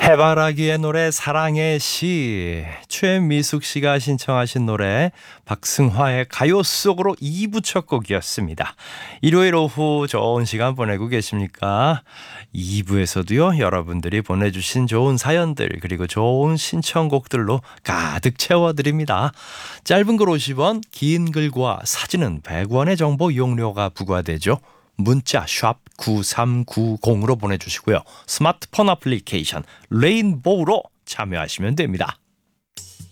해바라기의 노래 사랑의 시, 최미숙 씨가 신청하신 노래 박승화의 가요 속으로 2부 첫 곡이었습니다. 일요일 오후 좋은 시간 보내고 계십니까? 2부에서도요 여러분들이 보내주신 좋은 사연들 그리고 좋은 신청곡들로 가득 채워드립니다. 짧은 글 50원, 긴 글과 사진은 100원의 정보 이용료가 부과되죠. 문자 샵 9390으로 보내주시고요. 스마트폰 어플리케이션 레인보우로 참여하시면 됩니다.